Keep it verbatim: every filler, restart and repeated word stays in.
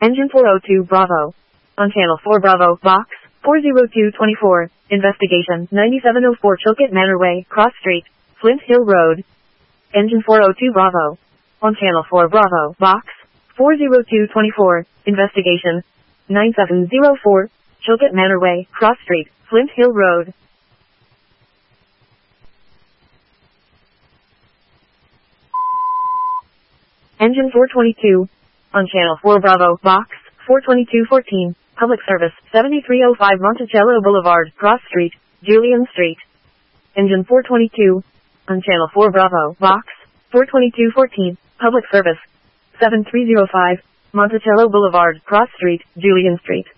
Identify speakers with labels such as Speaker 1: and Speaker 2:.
Speaker 1: Engine four oh two Bravo. On Channel four Bravo, Box four oh two twenty-four. Investigation ninety-seven oh four Chilcot Manor Way, Cross Street, Flint Hill Road. Engine four oh two Bravo. On Channel four Bravo, Box four oh two twenty-four. Investigation ninety-seven oh four Chilcot Manor Way, Cross Street, Flint Hill Road. Engine four twenty-two. On Channel four Bravo, Box four twenty-two fourteen. Public Service seventy-three oh five Monticello Boulevard, Cross Street, Julian Street. Engine four twenty-two. On Channel four Bravo, Box four twenty-two fourteen. Public Service seventy-three oh five Monticello Boulevard, Cross Street, Julian Street.